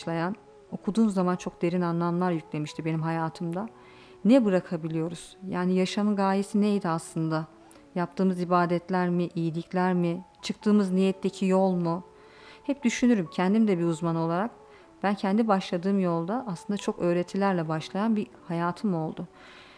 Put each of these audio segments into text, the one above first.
başlayan, okuduğum zaman çok derin anlamlar yüklemişti benim hayatımda. Ne bırakabiliyoruz? Yani yaşamın gayesi neydi aslında? Yaptığımız ibadetler mi, iyilikler mi, çıktığımız niyetteki yol mu? Hep düşünürüm kendim de bir uzman olarak. Ben kendi başladığım yolda aslında çok öğretilerle başlayan bir hayatım oldu.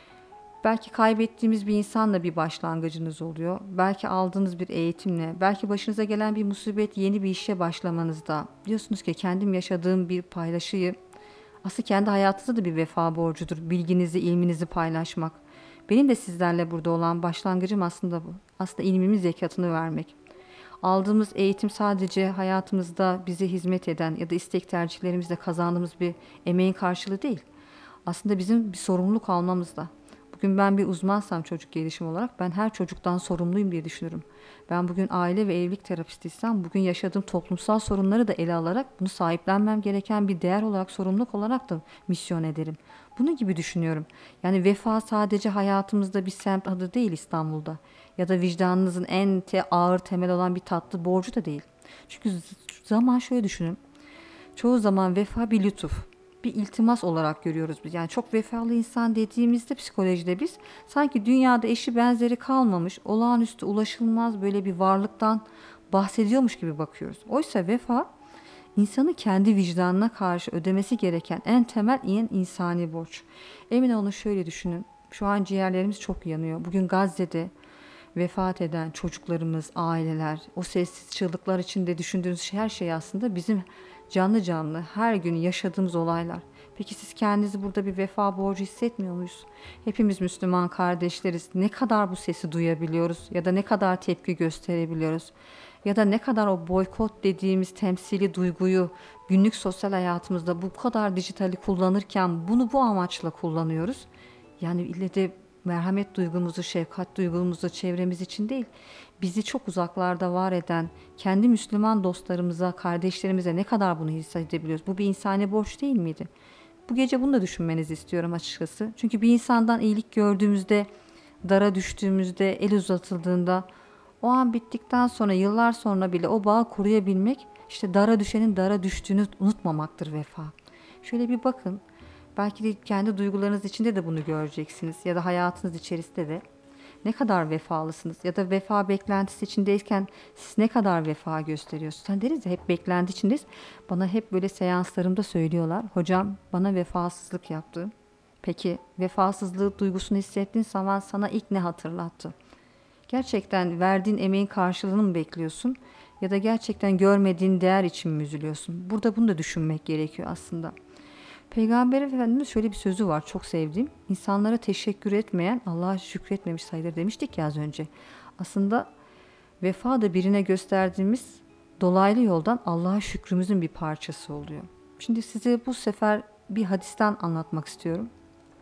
Belki kaybettiğimiz bir insanla bir başlangıcınız oluyor. Belki aldığınız bir eğitimle, belki başınıza gelen bir musibet yeni bir işe başlamanızda. Diyorsunuz ki kendim yaşadığım bir paylaşıyı, aslında kendi hayatınızda da bir vefa borcudur. Bilginizi, ilminizi paylaşmak. Benim de sizlerle burada olan başlangıcım aslında bu. Aslında ilmimin zekatını vermek. Aldığımız eğitim sadece hayatımızda bize hizmet eden ya da istek tercihlerimizle kazandığımız bir emeğin karşılığı değil. Aslında bizim bir sorumluluk almamızda. Bugün ben bir uzmansam çocuk gelişim olarak ben her çocuktan sorumluyum diye düşünürüm. Ben bugün aile ve evlilik terapistiysem bugün yaşadığım toplumsal sorunları da ele alarak bunu sahiplenmem gereken bir değer olarak sorumluluk olarak da misyon ederim. Bunun gibi düşünüyorum. Yani vefa sadece hayatımızda bir semt adı değil İstanbul'da ya da vicdanınızın en ağır temel olan bir tatlı borcu da değil. Çünkü zaman şöyle düşünün. Çoğu zaman vefa bir lütuf, bir iltimas olarak görüyoruz biz. Yani çok vefalı insan dediğimizde psikolojide biz sanki dünyada eşi benzeri kalmamış, olağanüstü ulaşılmaz böyle bir varlıktan bahsediyormuş gibi bakıyoruz. Oysa vefa insanın kendi vicdanına karşı ödemesi gereken en temel insani borç. Emin olun şöyle düşünün. Şu an ciğerlerimiz çok yanıyor. Bugün Gazze'de vefat eden çocuklarımız, aileler, o sessiz çığlıklar içinde düşündüğünüz her şey aslında bizim canlı canlı her gün yaşadığımız olaylar. Peki siz kendinizi burada bir vefa borcu hissetmiyor muyuz? Hepimiz Müslüman kardeşleriz. Ne kadar bu sesi duyabiliyoruz ya da ne kadar tepki gösterebiliyoruz? Ya da ne kadar o boykot dediğimiz temsili duyguyu günlük sosyal hayatımızda bu kadar dijitali kullanırken bunu bu amaçla kullanıyoruz? Yani ille de merhamet duygumuzu, şefkat duygumuzu çevremiz için değil, bizi çok uzaklarda var eden kendi Müslüman dostlarımıza, kardeşlerimize ne kadar bunu hissedebiliyoruz? Bu bir insani borç değil miydi? Bu gece bunu da düşünmenizi istiyorum açıkçası. Çünkü bir insandan iyilik gördüğümüzde, dara düştüğümüzde, el uzatıldığında, o an bittikten sonra, yıllar sonra bile o bağı koruyabilmek, işte dara düşenin dara düştüğünü unutmamaktır vefa. Şöyle bir bakın. Belki de kendi duygularınız içinde de bunu göreceksiniz ya da hayatınız içerisinde de ne kadar vefalısınız ya da vefa beklentisi içindeyken siz ne kadar vefa gösteriyorsunuz. Sen deriz ya hep beklenti içindeyiz. Bana hep böyle seanslarımda söylüyorlar. Hocam bana vefasızlık yaptı. Peki vefasızlığı duygusunu hissettiğin zaman sana ilk ne hatırlattı? Gerçekten verdiğin emeğin karşılığını mı bekliyorsun? Ya da gerçekten görmediğin değer için mi üzülüyorsun? Burada bunu da düşünmek gerekiyor aslında. Peygamber Efendimiz şöyle bir sözü var çok sevdiğim. İnsanlara teşekkür etmeyen Allah'a şükretmemiş sayılır demiştik ya az önce. Aslında vefa da birine gösterdiğimiz dolaylı yoldan Allah'a şükrümüzün bir parçası oluyor. Şimdi size bu sefer bir hadisten anlatmak istiyorum.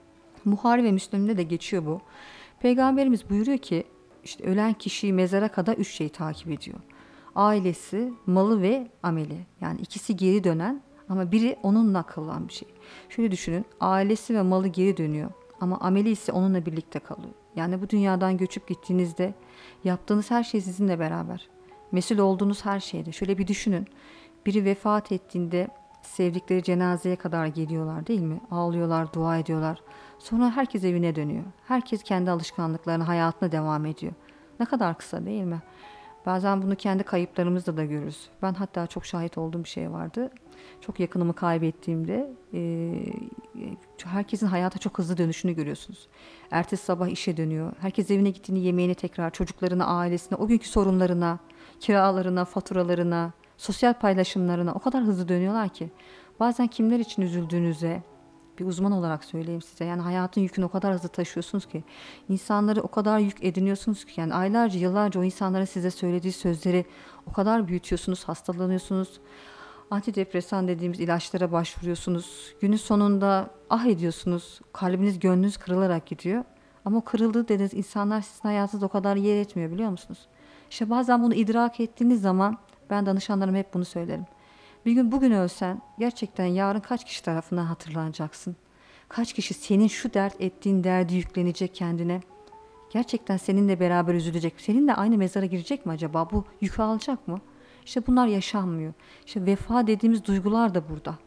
Buhari ve Müslim'de de geçiyor bu. Peygamberimiz buyuruyor ki işte ölen kişiyi mezara kadar 3 şey takip ediyor. Ailesi, malı ve ameli. Yani ikisi geri dönen ama biri onunla kalan bir şey. Şöyle düşünün, ailesi ve malı geri dönüyor ama ameli ise onunla birlikte kalıyor. Yani bu dünyadan göçüp gittiğinizde yaptığınız her şey sizinle beraber. Mesul olduğunuz her şeyde. Şöyle bir düşünün. Biri vefat ettiğinde sevdikleri cenazeye kadar geliyorlar değil mi? Ağlıyorlar, dua ediyorlar. Sonra herkes evine dönüyor. Herkes kendi alışkanlıklarına, hayatına devam ediyor. Ne kadar kısa değil mi? Bazen bunu kendi kayıplarımızda da görürüz. Ben hatta çok şahit olduğum bir şey vardı. Çok yakınımı kaybettiğimde herkesin hayata çok hızlı dönüşünü görüyorsunuz. Ertesi sabah işe dönüyor. Herkes evine gittiğini yemeğini tekrar çocuklarına, ailesine, o günkü sorunlarına, kiralarına, faturalarına, sosyal paylaşımlarına o kadar hızlı dönüyorlar ki. Bazen kimler için üzüldüğünüze, bir uzman olarak söyleyeyim size. Yani hayatın yükünü o kadar hızlı taşıyorsunuz ki. İnsanları o kadar yük ediniyorsunuz ki. Yani aylarca, yıllarca o insanların size söylediği sözleri o kadar büyütüyorsunuz, hastalanıyorsunuz. Antidepresan dediğimiz ilaçlara başvuruyorsunuz. Günün sonunda ah ediyorsunuz. Kalbiniz, gönlünüz kırılarak gidiyor. Ama o kırıldığı dediğiniz insanlar sizin hayatınızda o kadar yer etmiyor biliyor musunuz? İşte bazen bunu idrak ettiğiniz zaman ben danışanlarıma hep bunu söylerim. Bir gün bugün ölsen gerçekten yarın kaç kişi tarafından hatırlanacaksın? Kaç kişi senin şu dert ettiğin derdi yüklenecek kendine? Gerçekten seninle beraber üzülecek. Seninle aynı mezara girecek mi acaba? Bu yükü alacak mı? İşte bunlar yaşanmıyor. İşte vefa dediğimiz duygular da burada.